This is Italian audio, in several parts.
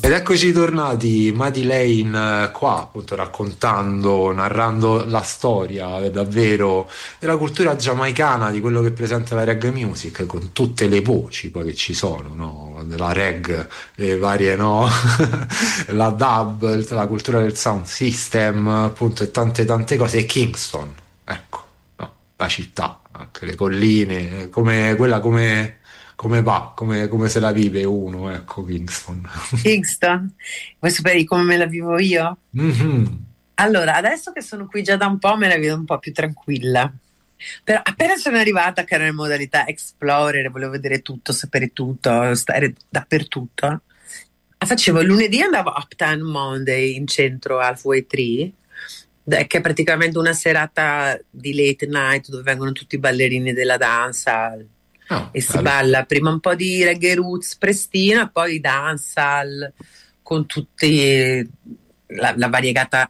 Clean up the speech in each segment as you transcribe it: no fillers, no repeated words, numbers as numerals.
Ed eccoci tornati, Maddie Lane, qua appunto raccontando, narrando la storia davvero della cultura giamaicana, di quello che presenta la reggae music, con tutte le voci poi che ci sono, no? Della reggae, le varie, no? La dub, la cultura del sound system, appunto, e tante tante cose. E Kingston, ecco, no? La città, anche le colline, come va, come se la vive uno, ecco, Kingston. Kingston, vuoi sapere come me la vivo io? Mhm. Allora, adesso che sono qui già da un po', me la vedo un po' più tranquilla. Però appena sono arrivata, che ero in modalità explorer, volevo vedere tutto, sapere tutto, stare dappertutto. Facevo il lunedì, andavo Uptown Monday in centro Halfway Tree, che è praticamente una serata di late night dove vengono tutti i ballerini della danza Ah, e si bello. balla prima un po' di reggae roots prestina, poi dancehall con tutti la variegata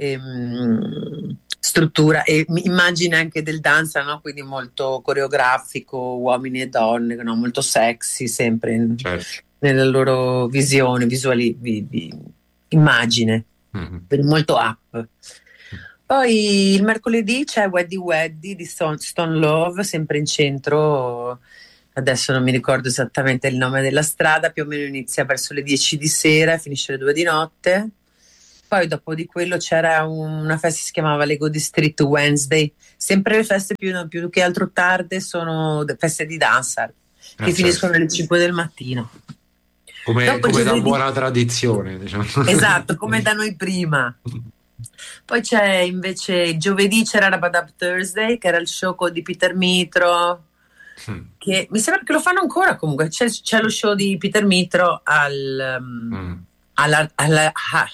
struttura e immagine anche del danza, no? Quindi molto coreografico, uomini e donne, no? Molto sexy sempre Certo. nella loro visione, immagine, Mhm. quindi molto up. Poi il mercoledì c'è Weddy Weddy di Stone Love, sempre in centro. Adesso non mi ricordo esattamente il nome della strada, più o meno inizia verso le 10 di sera e finisce le 2 di notte. Poi dopo di quello c'era una festa che si chiamava Lego District Wednesday. Sempre le feste più che altro tarde sono feste di danza che Certo. finiscono alle 5 del mattino. Come, Dopo il come da giovedì, buona tradizione, diciamo. esatto, come da noi prima. Poi c'è invece il giovedì c'era Rabadab Thursday, che era il show di Peter Mitro, Mm. che mi sembra che lo fanno ancora comunque. C'è lo show di Peter Mitro Mm. alla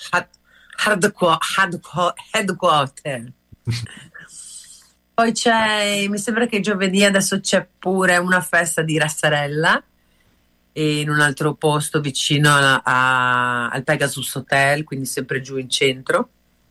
headquarter. Poi mi sembra che giovedì adesso c'è pure una festa di Rassarella in un altro posto vicino al Pegasus Hotel, quindi sempre giù in centro.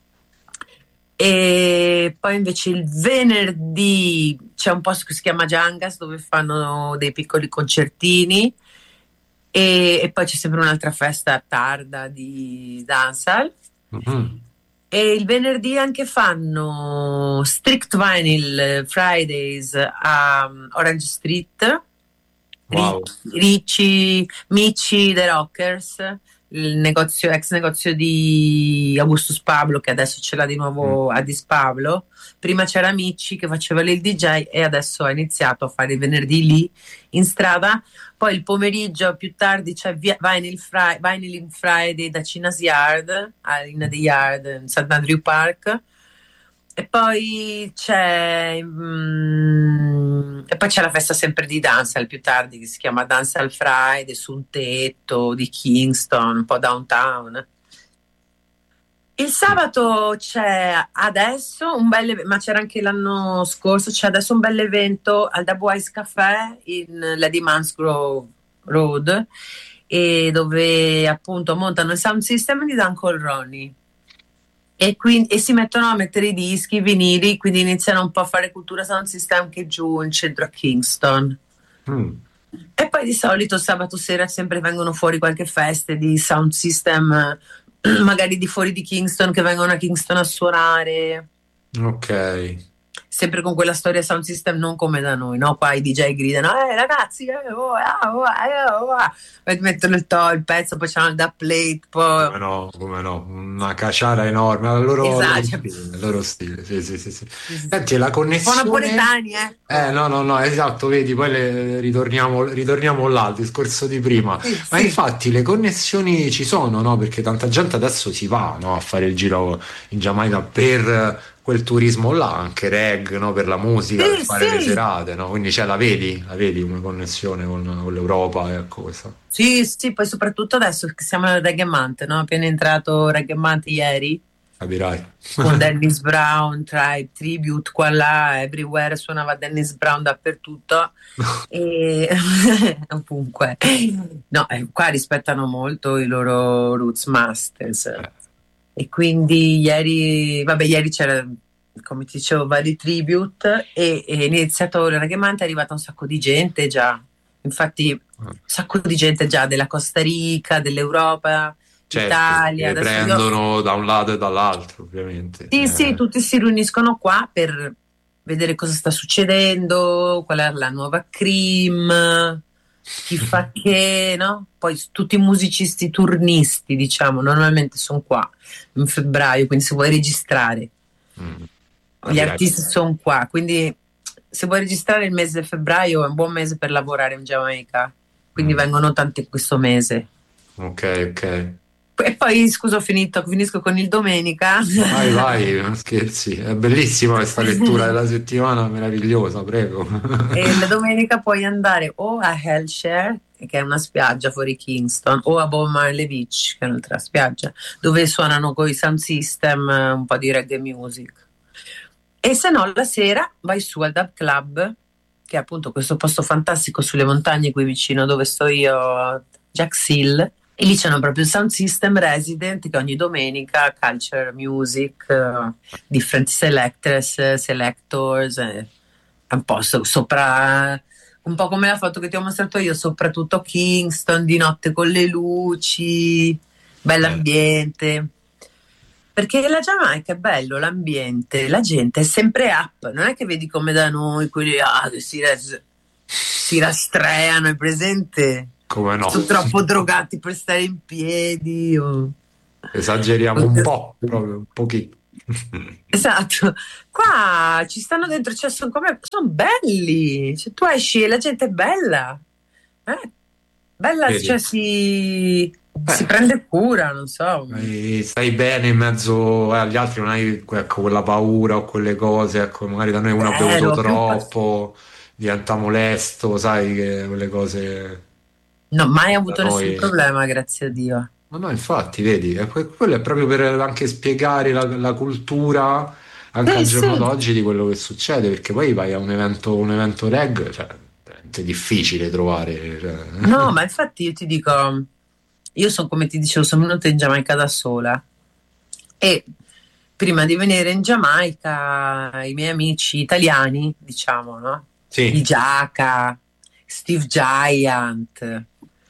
E poi invece il venerdì c'è un posto che si chiama Giangas dove fanno dei piccoli concertini e poi c'è sempre un'altra festa tarda di dancehall. Mhm. E il venerdì anche fanno Strict Vinyl Fridays a Orange Street, Wow. Mici The Rockers, il negozio, ex negozio di Augustus Pablo, che adesso ce l'ha di Mm. nuovo a Dispablo. Prima c'era Mici che faceva lì il DJ e adesso ha iniziato a fare i venerdì lì in strada. Poi il pomeriggio più tardi c'è Vinyl in Friday da Cina's Yard, in the Yard, in St. Andrew Park. E poi c'è la festa sempre di dancehall più tardi che si chiama Dancehall Friday su un tetto di Kingston, un po' downtown. Il sabato c'è adesso ma c'era anche l'anno scorso, c'è adesso un bel evento al Dubwise Café in Lady Mansgrove Road, e dove appunto montano il sound system di Uncle Ronnie. E si mettono a mettere i dischi, i vinili, quindi iniziano un po' a fare cultura sound system anche giù in centro a Kingston. Mm. E poi di solito sabato sera sempre vengono fuori qualche feste di sound system, magari di fuori di Kingston, che vengono a Kingston a suonare. Ok. Sempre con quella storia sound system, non come da noi, no? Qua i DJ gridano, ragazzi, mettono il pezzo, poi c'hanno il da plate, poi... Come no, una caciara enorme, al loro Esatto, stile, al loro stile, sì, sì, sì, sì. sì, sì, sì. Senti, la Un po' connessione... napoletani, ecco. No, no, no, esatto, vedi, poi ritorniamo là, al discorso di prima. Sì, Ma sì. infatti le connessioni ci sono, no? Perché tanta gente adesso si va, no, a fare il giro in Giamaica per quel turismo là, anche reg, no? Per la musica, per Sì, fare le sì. serate, no? Quindi la vedi una connessione con l'Europa, ecco questa. Sì, sì, poi soprattutto adesso che siamo nel Reggae Month, no? Appena entrato Reggae Month ieri, Capirai. con Dennis Brown, Tribe, Tribute, qua là, everywhere, suonava Dennis Brown dappertutto, e ovunque. No, qua rispettano molto i loro Roots Masters. E quindi ieri c'era, come ti dicevo, vari tribute e è iniziato il Reggae Month, è arrivata un sacco di gente già. Infatti, un sacco di gente già della Costa Rica, dell'Europa, certo, Italia. che Adesso io... prendono da un lato e dall'altro, ovviamente. Sì, sì, tutti si riuniscono qua per vedere cosa sta succedendo, qual è la nuova cream, chi fa che, no? Poi tutti i musicisti turnisti, diciamo, normalmente sono qua in febbraio, quindi se vuoi registrare, Mm. gli Capirai. artisti sono qua, quindi se vuoi registrare il mese di febbraio è un buon mese per lavorare in Giamaica, quindi Mm. vengono tanti questo mese. Ok, ok. E poi, scusa, finisco con il domenica. Vai, vai, non scherzi. È bellissima questa lettura della settimana, meravigliosa, prego. E la domenica puoi andare o a Hellshare, che è una spiaggia fuori Kingston, o a Bob Marley Beach, che è un'altra spiaggia, dove suonano con i sound system un po' di reggae music. E se no, la sera vai su al Dub Club, che è appunto questo posto fantastico sulle montagne qui vicino dove sto io, a Jack's Hill, e lì c'hanno proprio il sound system resident che ogni domenica, culture music, different selectors, è un posto sopra, un po' come la foto che ti ho mostrato io, soprattutto Kingston, di notte con le luci, Eh, bell'ambiente. Perché la Giamaica è bello l'ambiente, la gente è sempre up, non è che vedi come da noi quelli che si rastreano, è presente? come no? Sono troppo drogati per stare in piedi. Esageriamo un po', proprio un pochino. Esatto, qua ci stanno dentro, cioè sono belli, cioè, tu esci e la gente è bella, bella, Vedi? cioè si Beh, prende cura, non so. stai bene in mezzo agli altri, non hai ecco, quella paura o quelle cose, ecco, magari da noi uno ha bevuto Zero, troppo, diventa molesto, sai che quelle cose non ho mai da avuto nessun noi. problema, grazie a Dio. Ma no, infatti, vedi, quello è proprio per anche spiegare la cultura anche al Sì, giorno sì. d'oggi di quello che succede, perché poi vai a un evento reg, cioè, è veramente difficile trovare. Cioè. No, ma infatti io ti dico, io sono come ti dicevo, sono venuta in Giamaica da sola e prima di venire in Giamaica i miei amici italiani, diciamo, no? I Sì, Giaca, Steve Giant,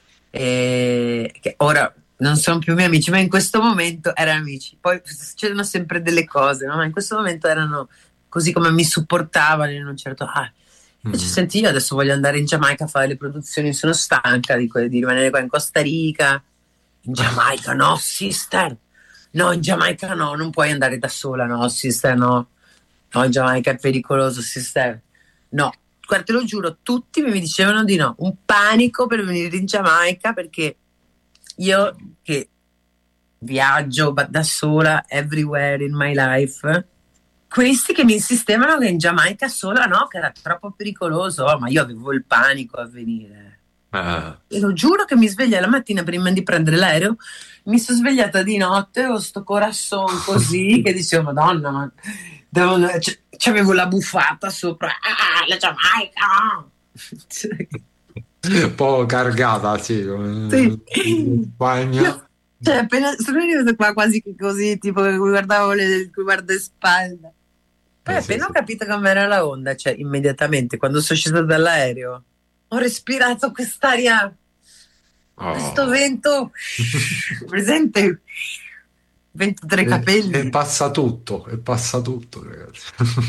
che ora non sono più miei amici, ma in questo momento erano amici. Poi succedono sempre delle cose, no? Ma in questo momento erano così come mi supportavano in un certo... invece mm. senti, io adesso voglio andare in Giamaica a fare le produzioni, sono stanca di rimanere qua in Costa Rica. In Giamaica no, sister. No, in Giamaica no, non puoi andare da sola, no, sister, no. No, in Giamaica è pericoloso, sister. No, guarda, te lo giuro, tutti mi dicevano di no. Un panico per venire in Giamaica perché io che viaggio da sola everywhere in my life, questi che mi insistevano che in Giamaica sola no, che era troppo pericoloso. Oh, ma io avevo il panico a venire. Eh, E lo giuro che mi sveglia la mattina prima di prendere l'aereo, mi sono svegliata di notte con sto corazon così che dicevo, Madonna, ma c'avevo la buffata sopra, la Giamaica! un po' cargata, sì, come Sì. in Spagna. Cioè, appena sono arrivata qua quasi che così, tipo che guardavo il guardaespaldas. Poi Sì, appena ho sì. capito com'era la onda, cioè immediatamente, quando sono scesa dall'aereo, ho respirato quest'aria, questo Oh. vento, presente? Vento tra i E capelli. passa tutto, ragazzi.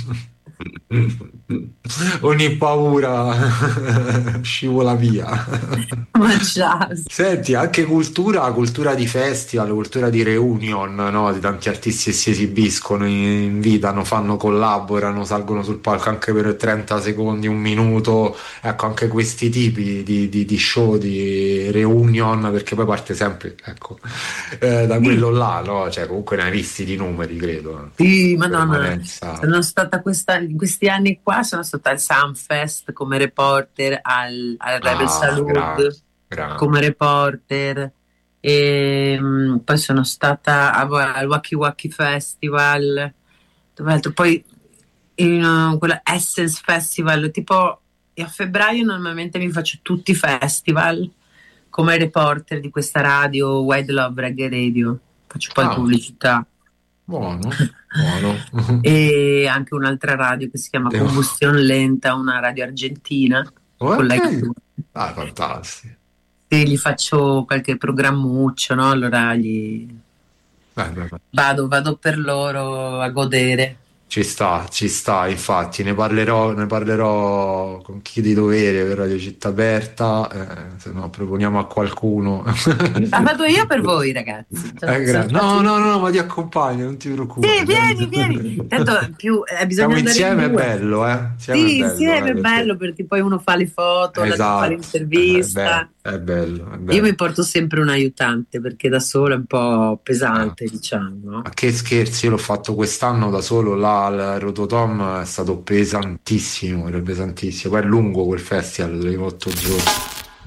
Ogni paura scivola via. Ma già, Senti, anche cultura di festival, cultura di reunion, no? Di tanti artisti che si esibiscono, invitano, fanno, collaborano, salgono sul palco anche per 30 secondi, un minuto. Ecco, anche questi tipi di show, di reunion, perché poi parte sempre, ecco, da sì, quello là, no? Cioè, comunque ne hai visti di numeri, credo. sì, Madonna, Permanenza. sono stata in questi anni qua, sono stata al Sunfest come reporter, al Rebel Ah, grande, Salute grande. come reporter, e poi sono stata al Wacky Wacky Festival, dove altro? Poi in quella Essence Festival, tipo a febbraio normalmente mi faccio tutti i festival come reporter di questa radio, Wide Love Reggae Radio, faccio poi Ah, pubblicità. buono, buono. E anche un'altra radio che si chiama Devo- Combustione Lenta, una radio argentina con Ok. la Ah, fantastico. Sì, gli faccio qualche programmuccio, no? Allora Beh. vado per loro a godere. Ci sta, infatti, ne parlerò con chi di dovere per Radio Città Aperta, se no proponiamo a qualcuno. La vado io per voi, ragazzi. No, no, no, ma ti accompagno, non ti Sì, preoccupare. vieni, vieni. Tanto bisogna Siamo andare in insieme, è due. bello, eh? Insieme è Sì, bello, insieme è bello perché poi uno fa le foto, l'altro fa esatto, beh, l'intervista. è bello, è Io mi bello. porto sempre un aiutante perché da sola è un po' Ah. pesante, diciamo, no? Ma che scherzi, io l'ho fatto quest'anno da solo là al Rototom, è stato pesantissimo, era pesantissimo. Poi è lungo quel festival, duri 8 giorni.